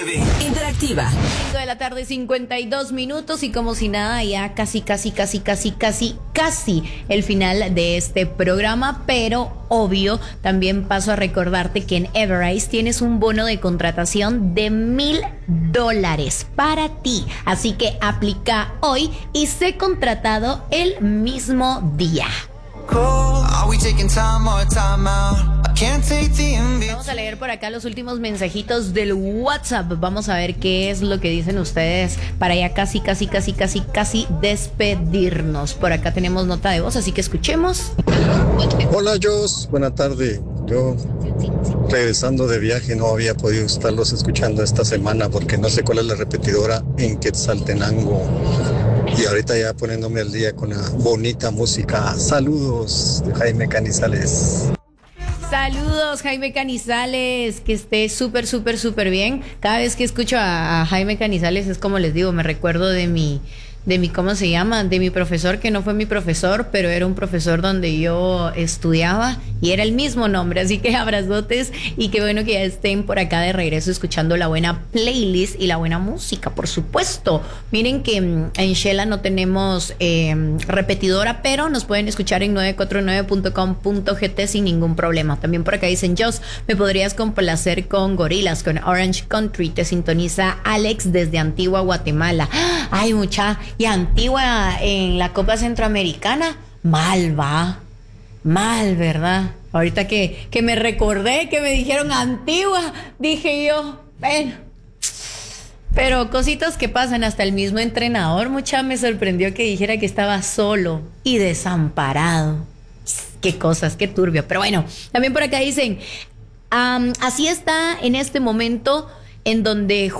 Interactiva. 5 de la tarde, 52 minutos, y como si nada, ya casi el final de este programa, pero obvio, también paso a recordarte que en Everise tienes un bono de contratación de $1,000 para ti, así que aplica hoy y sé contratado el mismo día. Vamos a leer por acá los últimos mensajitos del WhatsApp. Vamos a ver qué es lo que dicen ustedes para ya casi despedirnos. Por acá tenemos nota de voz, así que escuchemos. Hola, Jos, buena tarde. Yo regresando de viaje no había podido estarlos escuchando esta semana porque no sé cuál es la repetidora en Quetzaltenango. Y ahorita ya poniéndome al día con la bonita música. Saludos de Jaime Canizales. Saludos, Jaime Canizales, que esté súper bien. Cada vez que escucho a Jaime Canizales es como les digo, me recuerdo de mi, ¿cómo se llama? De mi profesor, que no fue mi profesor, pero era un profesor donde yo estudiaba y era el mismo nombre, así que abrazotes y qué bueno que ya estén por acá de regreso escuchando la buena playlist y la buena música, por supuesto. Miren que en Shela no tenemos repetidora, pero nos pueden escuchar en 949.com.gt sin ningún problema. También por acá dicen, Jos, ¿me podrías complacer con Gorilas, con Orange Country? Te sintoniza Alex desde Antigua, Guatemala. Ay, mucha, y Antigua en la Copa Centroamericana, mal, ¿verdad? Ahorita que me recordé que me dijeron Antigua, dije yo, bueno, pero cositas que pasan. Hasta el mismo entrenador, mucha, me sorprendió que dijera que estaba solo y desamparado. Qué cosas, qué turbio. Pero bueno, también por acá dicen, así está en este momento en donde